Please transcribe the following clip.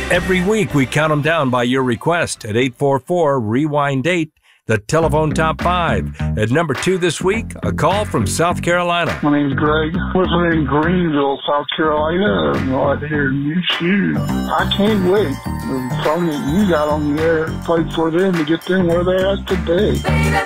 Every week, we count them down by your request at 844-REWIND-8, the telephone top 5. At number 2 this week, a call from South Carolina. My name's Greg. Living in Greenville, South Carolina. Right here in New Shoe. I can't wait. The song that you got on the air, played for them to get them where they're at today.